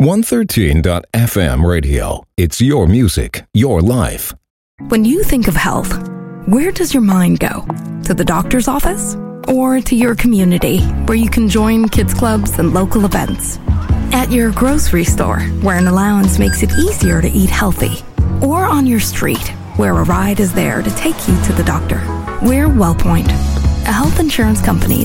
113.FM radio. It's your music, your life. When you think of health, where does your mind go? To the doctor's office? Or to your community, where you can join kids clubs and local events? At your grocery store, where an allowance makes it easier to eat healthy? Or on your street, where a ride is there to take you to the doctor? We're WellPoint, a health insurance company